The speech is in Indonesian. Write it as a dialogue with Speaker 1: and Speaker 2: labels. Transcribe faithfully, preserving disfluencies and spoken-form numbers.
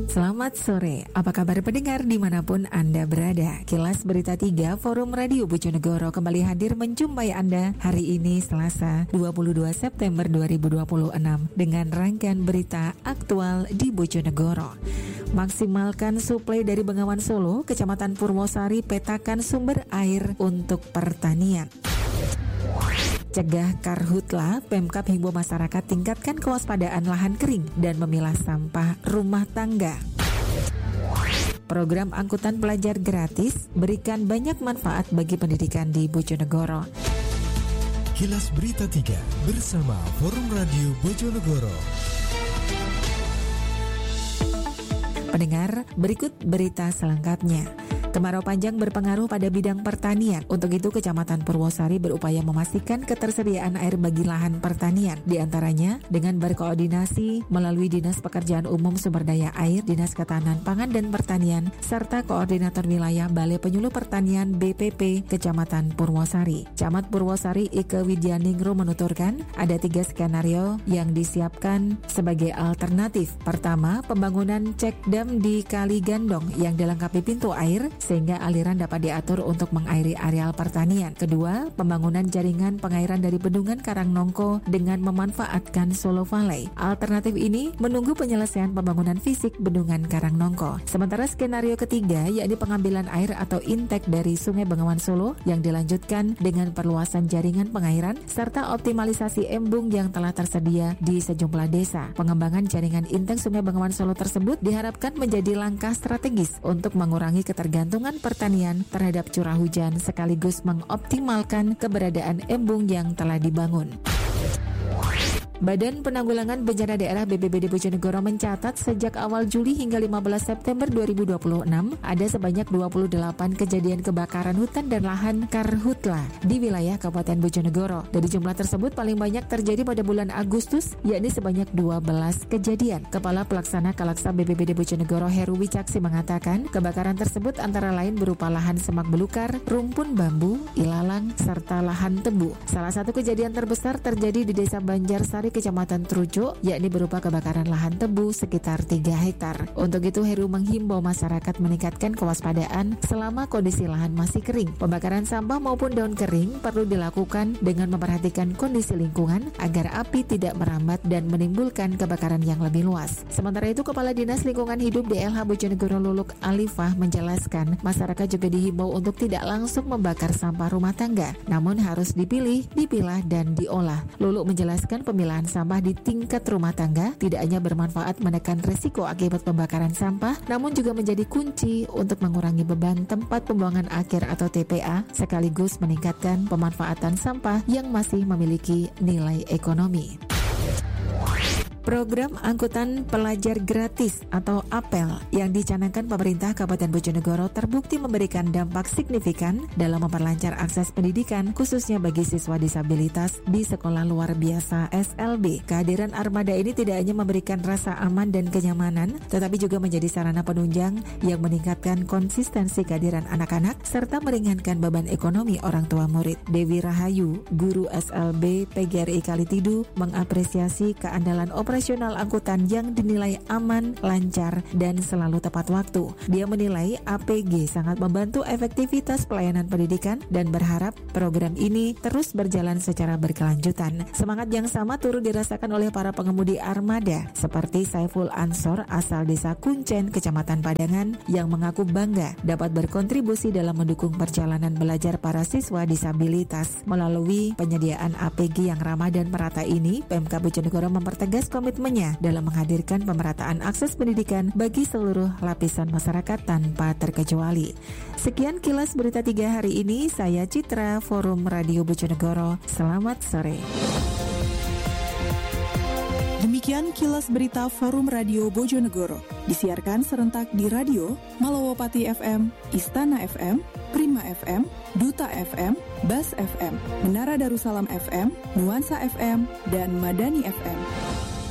Speaker 1: Selamat sore, apa kabar pendengar dimanapun Anda berada? Kilas Berita tiga Forum Radio Bojonegoro kembali hadir menjumpai Anda hari ini Selasa dua puluh dua September dua ribu dua puluh enam dengan rangkaian berita aktual di Bojonegoro. Maksimalkan suplai dari Bengawan Solo, Kecamatan Purwosari petakan sumber air untuk pertanian. Cegah karhutla, Pemkab himbau masyarakat tingkatkan kewaspadaan lahan kering dan memilah sampah rumah tangga. Program angkutan pelajar gratis berikan banyak manfaat bagi pendidikan di Bojonegoro.
Speaker 2: Kilas Berita tiga bersama Forum Radio Bojonegoro.
Speaker 1: Pendengar, berikut berita selengkapnya. Kemarau panjang berpengaruh pada bidang pertanian. Untuk itu, Kecamatan Purwosari berupaya memastikan ketersediaan air bagi lahan pertanian. Di antaranya, dengan berkoordinasi melalui Dinas Pekerjaan Umum Sumber Daya Air, Dinas Ketahanan Pangan dan Pertanian, serta Koordinator Wilayah Balai Penyuluh Pertanian B P P Kecamatan Purwosari. Camat Purwosari Ike Widyaningro menuturkan, ada tiga skenario yang disiapkan sebagai alternatif. Pertama, pembangunan cek dam di Kali Gandong yang dilengkapi pintu air, sehingga aliran dapat diatur untuk mengairi areal pertanian. Kedua, pembangunan jaringan pengairan dari Bendungan Karangnongko dengan memanfaatkan Solo Valley. Alternatif ini menunggu penyelesaian pembangunan fisik Bendungan Karangnongko. Sementara skenario ketiga, yakni pengambilan air atau intake dari Sungai Bengawan Solo yang dilanjutkan dengan perluasan jaringan pengairan serta optimalisasi embung yang telah tersedia di sejumlah desa. Pengembangan jaringan intake Sungai Bengawan Solo tersebut diharapkan menjadi langkah strategis untuk mengurangi ketergantungan pertanian terhadap curah hujan sekaligus mengoptimalkan keberadaan embung yang telah dibangun. Badan Penanggulangan Bencana Daerah B P B D Bojonegoro mencatat sejak awal Juli hingga lima belas September dua ribu dua puluh enam ada sebanyak dua puluh delapan kejadian kebakaran hutan dan lahan karhutla di wilayah Kabupaten Bojonegoro. Dari jumlah tersebut paling banyak terjadi pada bulan Agustus, yakni sebanyak dua belas kejadian. Kepala Pelaksana Kalaksa B P B D Bojonegoro Heru Wicaksi mengatakan kebakaran tersebut antara lain berupa lahan semak belukar, rumpun bambu, ilalang, serta lahan tebu. Salah satu kejadian terbesar terjadi di Desa Banjarsari Kecamatan Trujo, yakni berupa kebakaran lahan tebu sekitar tiga hektar. Untuk itu, Heru menghimbau masyarakat meningkatkan kewaspadaan selama kondisi lahan masih kering. Pembakaran sampah maupun daun kering perlu dilakukan dengan memperhatikan kondisi lingkungan agar api tidak merambat dan menimbulkan kebakaran yang lebih luas. Sementara itu, Kepala Dinas Lingkungan Hidup D L H Bojonegoro Luluk Alifah menjelaskan masyarakat juga dihimbau untuk tidak langsung membakar sampah rumah tangga, namun harus dipilih, dipilah, dan diolah. Luluk menjelaskan pemilahan sampah di tingkat rumah tangga tidak hanya bermanfaat menekan risiko akibat pembakaran sampah, namun juga menjadi kunci untuk mengurangi beban tempat pembuangan akhir atau T P A, sekaligus meningkatkan pemanfaatan sampah yang masih memiliki nilai ekonomi. Program angkutan pelajar gratis atau A P E L yang dicanangkan pemerintah Kabupaten Bojonegoro terbukti memberikan dampak signifikan dalam memperlancar akses pendidikan khususnya bagi siswa disabilitas di sekolah luar biasa S L B. Kehadiran armada ini tidak hanya memberikan rasa aman dan kenyamanan, tetapi juga menjadi sarana penunjang yang meningkatkan konsistensi kehadiran anak-anak serta meringankan beban ekonomi orang tua murid. Dewi Rahayu, guru S L B P G R I Kalitidu, mengapresiasi keandalan operasi operasional angkutan yang dinilai aman, lancar, dan selalu tepat waktu. Dia menilai A P G sangat membantu efektivitas pelayanan pendidikan dan berharap program ini terus berjalan secara berkelanjutan. Semangat yang sama turut dirasakan oleh para pengemudi armada seperti Saiful Ansor asal Desa Kuncen, Kecamatan Padangan, yang mengaku bangga dapat berkontribusi dalam mendukung perjalanan belajar para siswa disabilitas. Melalui penyediaan A P G yang ramah dan merata ini, Pemkab Bojonegoro mempertegas komitmennya dalam menghadirkan pemerataan akses pendidikan bagi seluruh lapisan masyarakat tanpa terkecuali. Sekian kilas berita tiga hari ini, saya Citra, Forum Radio Bojonegoro. Selamat sore.
Speaker 3: Demikian kilas berita Forum Radio Bojonegoro, disiarkan serentak di radio Malawapati F M, Istana F M, Prima F M, Duta F M, Bas F M, Menara Darussalam F M, Nuansa F M, dan Madani F M.